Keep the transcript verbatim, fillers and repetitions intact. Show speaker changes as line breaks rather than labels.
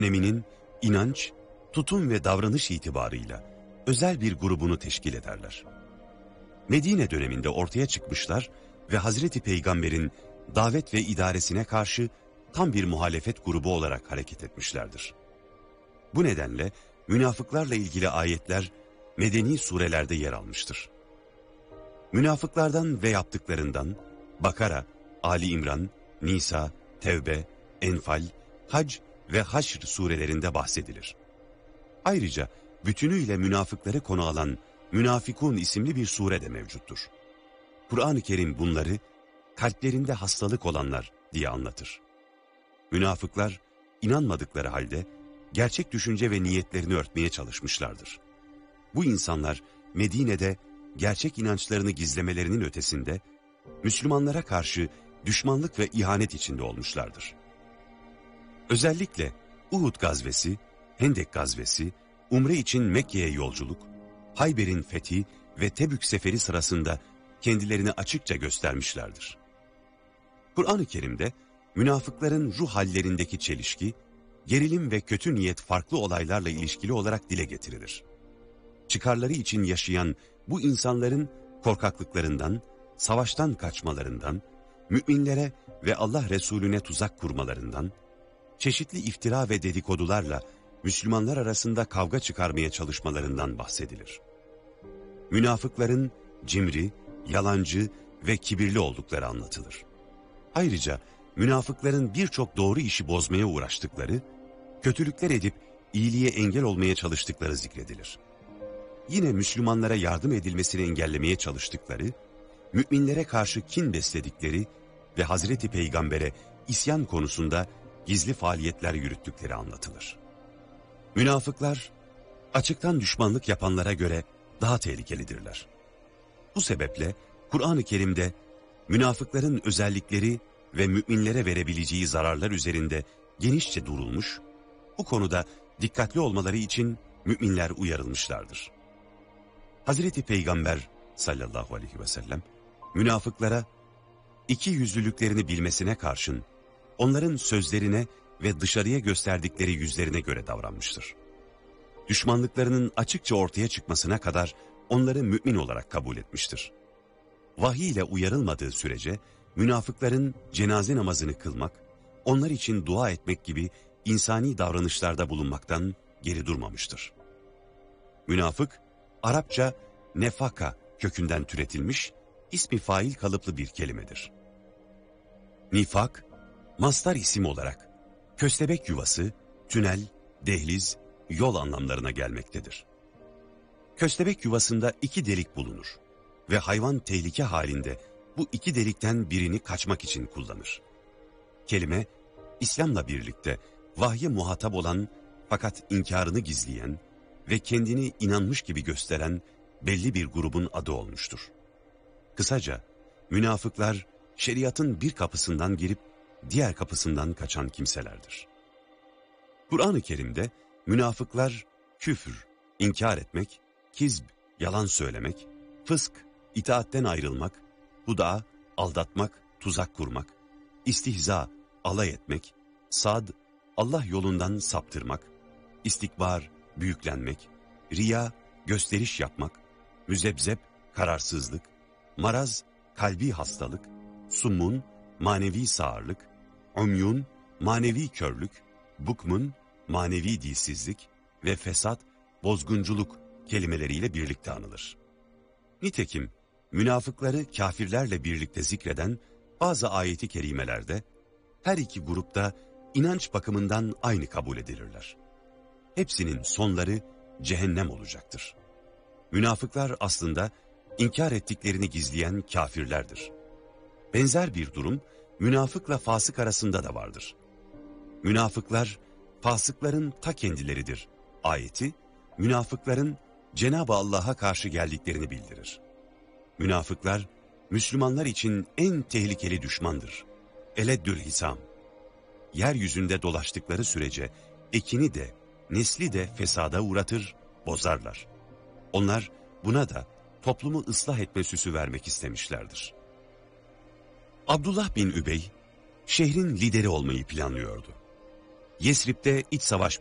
döneminin inanç, tutum ve davranış itibarıyla özel bir grubunu teşkil ederler. Medine döneminde ortaya çıkmışlar ve Hazreti Peygamber'in davet ve idaresine karşı tam bir muhalefet grubu olarak hareket etmişlerdir. Bu nedenle münafıklarla ilgili ayetler medeni surelerde yer almıştır. Münafıklardan ve yaptıklarından Bakara, Ali İmran, Nisa, Tevbe, Enfal, Hac ve Haşr surelerinde bahsedilir. Ayrıca bütünüyle münafıkları konu alan Münafikun isimli bir sure de mevcuttur. Kur'an-ı Kerim bunları kalplerinde hastalık olanlar diye anlatır. Münafıklar inanmadıkları halde gerçek düşünce ve niyetlerini örtmeye çalışmışlardır. Bu insanlar Medine'de gerçek inançlarını gizlemelerinin ötesinde Müslümanlara karşı düşmanlık ve ihanet içinde olmuşlardır. Özellikle Uhud gazvesi, Hendek gazvesi, Umre için Mekke'ye yolculuk, Hayber'in fethi ve Tebük seferi sırasında kendilerini açıkça göstermişlerdir. Kur'an-ı Kerim'de münafıkların ruh hallerindeki çelişki, gerilim ve kötü niyet farklı olaylarla ilişkili olarak dile getirilir. Çıkarları için yaşayan bu insanların korkaklıklarından, savaştan kaçmalarından, müminlere ve Allah Resulüne tuzak kurmalarından, çeşitli iftira ve dedikodularla Müslümanlar arasında kavga çıkarmaya çalışmalarından bahsedilir. Münafıkların cimri, yalancı ve kibirli oldukları anlatılır. Ayrıca münafıkların birçok doğru işi bozmaya uğraştıkları, kötülükler edip iyiliğe engel olmaya çalıştıkları zikredilir. Yine Müslümanlara yardım edilmesini engellemeye çalıştıkları, müminlere karşı kin besledikleri ve Hazreti Peygamber'e isyan konusunda gizli faaliyetler yürüttükleri anlatılır. Münafıklar, açıktan düşmanlık yapanlara göre daha tehlikelidirler. Bu sebeple Kur'an-ı Kerim'de münafıkların özellikleri ve müminlere verebileceği zararlar üzerinde genişçe durulmuş, bu konuda dikkatli olmaları için müminler uyarılmışlardır. Hazreti Peygamber sallallahu aleyhi ve sellem, münafıklara iki yüzlülüklerini bilmesine karşın, onların sözlerine ve dışarıya gösterdikleri yüzlerine göre davranmıştır. Düşmanlıklarının açıkça ortaya çıkmasına kadar onları mümin olarak kabul etmiştir. Vahiy ile uyarılmadığı sürece münafıkların cenaze namazını kılmak, onlar için dua etmek gibi insani davranışlarda bulunmaktan geri durmamıştır. Münafık, Arapça nefaka kökünden türetilmiş, ismi fail kalıplı bir kelimedir. Nifak, mastar isim olarak köstebek yuvası, tünel, dehliz, yol anlamlarına gelmektedir. Köstebek yuvasında iki delik bulunur ve hayvan tehlike halinde bu iki delikten birini kaçmak için kullanır. Kelime, İslam'la birlikte vahye muhatap olan fakat inkarını gizleyen ve kendini inanmış gibi gösteren belli bir grubun adı olmuştur. Kısaca, münafıklar şeriatın bir kapısından girip diğer kapısından kaçan kimselerdir. Kur'an-ı Kerim'de münafıklar küfür, inkar etmek, kizb, yalan söylemek, fısk, itaatten ayrılmak, huda, aldatmak, tuzak kurmak, istihza, alay etmek, sad, Allah yolundan saptırmak, istikbar, büyüklenmek, riya, gösteriş yapmak, müzebzep, kararsızlık, maraz, kalbi hastalık, summun, manevi sağırlık, umyun, manevi körlük, bukmun, manevi dilsizlik ve fesat, bozgunculuk kelimeleriyle birlikte anılır. Nitekim münafıkları kafirlerle birlikte zikreden bazı ayeti kerimelerde her iki grupta inanç bakımından aynı kabul edilirler. Hepsinin sonları cehennem olacaktır. Münafıklar aslında inkar ettiklerini gizleyen kafirlerdir. Benzer bir durum münafıkla fasık arasında da vardır. Münafıklar fasıkların ta kendileridir ayeti, münafıkların Cenab-ı Allah'a karşı geldiklerini bildirir. Münafıklar Müslümanlar için en tehlikeli düşmandır. Eleddül hisam. Yeryüzünde dolaştıkları sürece ekini de nesli de fesada uğratır, bozarlar. Onlar buna da toplumu ıslah etme süsü vermek istemişlerdir. Abdullah bin Übey, şehrin lideri olmayı planlıyordu. Yesrib'de iç savaş